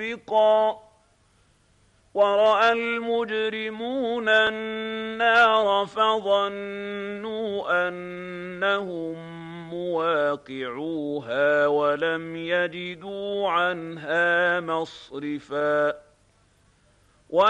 مشرقا ورأى المجرمون النار فظنوا أنهم مواقعوها ولم يجدوا عنها مصرفا